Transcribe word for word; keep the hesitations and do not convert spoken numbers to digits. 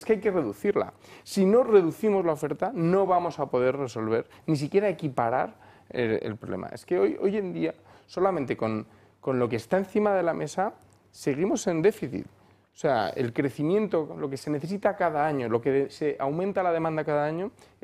Es que hay que reducirla. Si no reducimos la oferta, no vamos a poder resolver, ni siquiera equiparar el, el problema. Es que hoy, hoy en día, solamente con, con lo que está encima de la mesa, seguimos en déficit. O sea, el crecimiento, lo que se necesita cada año, lo que se aumenta la demanda cada año,